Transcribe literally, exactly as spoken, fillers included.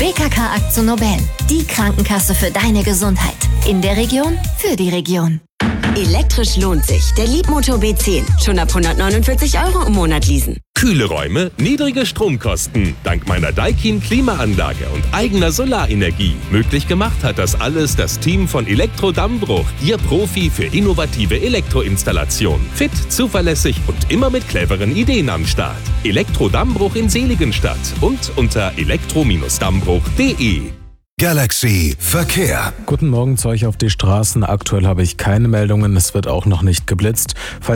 B K K AkzoNobel, die Krankenkasse für deine Gesundheit. In der Region, für die Region. Elektrisch lohnt sich. Der Leapmotor B zehn. Schon ab hundertneunundvierzig Euro im Monat leasen. Kühle Räume, niedrige Stromkosten. Dank meiner Daikin Klimaanlage und eigener Solarenergie. Möglich gemacht hat das alles das Team von Elektro Dammbruch. Ihr Profi für innovative Elektroinstallation. Fit, zuverlässig und immer mit cleveren Ideen am Start. Elektro Dammbruch in Seligenstadt und unter elektro Dammbruch punkt de. Galaxy Verkehr. Guten Morgen zu euch auf die Straßen. Aktuell habe ich keine Meldungen. Es wird auch noch nicht geblitzt. Falls